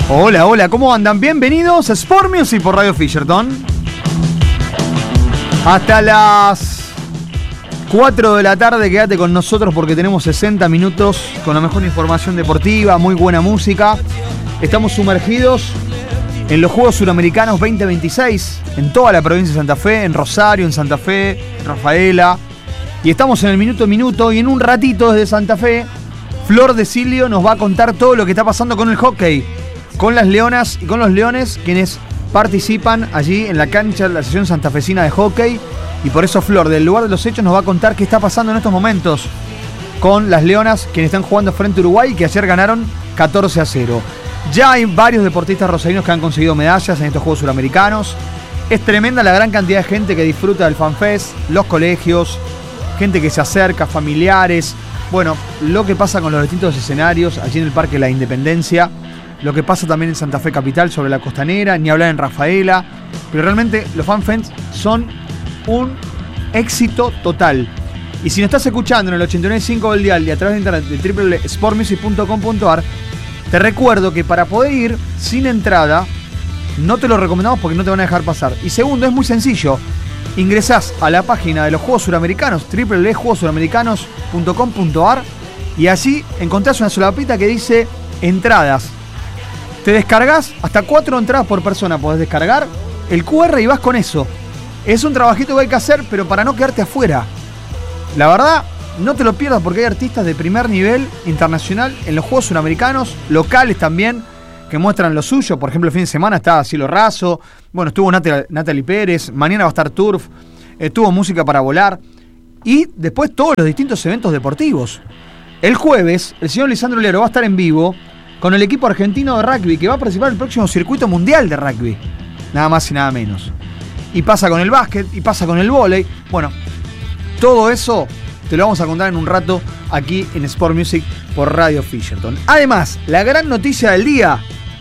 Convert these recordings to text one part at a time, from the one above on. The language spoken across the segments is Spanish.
Hola, hola, ¿cómo andan? Bienvenidos a Sport Music por Radio Fisherton. Hasta las 4 de la tarde quédate con nosotros porque tenemos 60 minutos con la mejor información deportiva, muy buena música. Estamos sumergidos en los Juegos Suramericanos 2026, en toda la provincia de Santa Fe, en Rosario, en Santa Fe, en Rafaela. Y estamos en el minuto a minuto y en un ratito desde Santa Fe, Flor de Silio nos va a contar todo lo que está pasando con el hockey, con las leonas y con los leones, quienes participan allí en la cancha de la Asociación Santafesina de Hockey. Y por eso Flor, del lugar de los hechos, nos va a contar qué está pasando en estos momentos con las leonas, quienes están jugando frente a Uruguay, que ayer ganaron 14-0. Ya hay varios deportistas rosarinos que han conseguido medallas en estos Juegos Suramericanos. Es tremenda la gran cantidad de gente que disfruta del FanFest, los colegios, gente que se acerca, familiares. Bueno, lo que pasa con los distintos escenarios allí en el Parque de la Independencia, lo que pasa también en Santa Fe Capital sobre la Costanera, ni hablar en Rafaela. Pero realmente los FanFest son un éxito total. Y si nos estás escuchando en el 89.5 del dial y a través de internet de www.sportmusic.com.ar, te recuerdo que para poder ir sin entrada, no te lo recomendamos porque no te van a dejar pasar. Y segundo, es muy sencillo. Ingresás a la página de los Juegos Suramericanos, www.juegosuramericanos.com.ar, y allí encontrás una solapita que dice entradas. Te descargas, hasta 4 entradas por persona podés descargar el QR y vas con eso. Es un trabajito que hay que hacer, pero para no quedarte afuera. La verdad, no te lo pierdas porque hay artistas de primer nivel internacional en los Juegos Suramericanos, locales también, que muestran lo suyo. Por ejemplo, el fin de semana está Cielo Raso, bueno, estuvo Natalie Pérez, mañana va a estar Turf, estuvo Música para Volar, y después todos los distintos eventos deportivos. El jueves, el señor Lisandro Lero va a estar en vivo con el equipo argentino de rugby, que va a participar en el próximo circuito mundial de rugby, nada más y nada menos. Y pasa con el básquet, y pasa con el vóley. Bueno, todo eso te lo vamos a contar en un rato aquí en Sport Music por Radio Fisherton. Además, la gran noticia del día: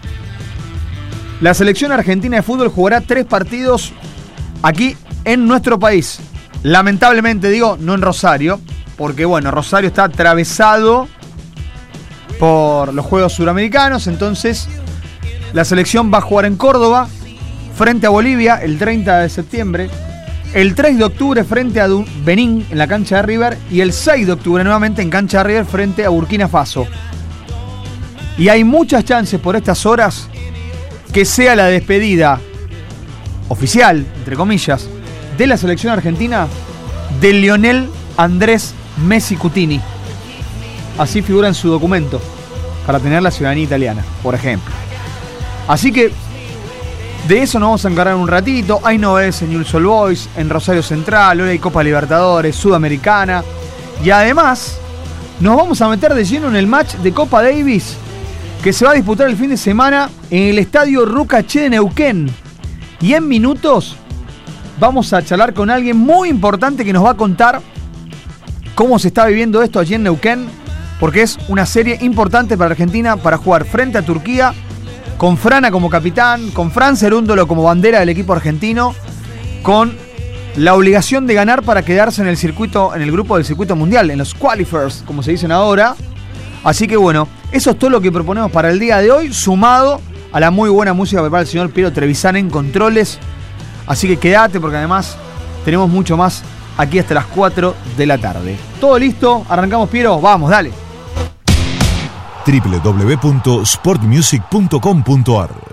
la selección argentina de fútbol jugará 3 partidos aquí en nuestro país. Lamentablemente digo, no en Rosario, porque bueno, Rosario está atravesado por los Juegos Suramericanos. Entonces la selección va a jugar en Córdoba frente a Bolivia el 30 de septiembre, el 3 de octubre frente a Benín en la cancha de River, y el 6 de octubre nuevamente en cancha de River frente a Burkina Faso. Y hay muchas chances por estas horas que sea la despedida oficial, entre comillas, de la selección argentina de Lionel Andrés Messi Cutini. Así figura en su documento para tener la ciudadanía italiana, por ejemplo. Así que de eso nos vamos a encargar un ratito. Hay novedades en Newell's Old Boys, en Rosario Central, hoy hay Copa Libertadores, Sudamericana. Y además nos vamos a meter de lleno en el match de Copa Davis que se va a disputar el fin de semana en el estadio Rucaché de Neuquén. Y en minutos vamos a charlar con alguien muy importante que nos va a contar cómo se está viviendo esto allí en Neuquén, porque es una serie importante para Argentina para jugar frente a Turquía, con Frana como capitán, con Fran Cerúndolo como bandera del equipo argentino, con la obligación de ganar para quedarse en el circuito, en el grupo del circuito mundial, en los qualifiers, como se dicen ahora. Así que bueno, eso es todo lo que proponemos para el día de hoy, sumado a la muy buena música que prepara el señor Piero Trevisan en controles. Así que quédate porque además tenemos mucho más aquí hasta las 4 de la tarde. ¿Todo listo? ¿Arrancamos, Piero? Vamos, dale. www.sportmusic.com.ar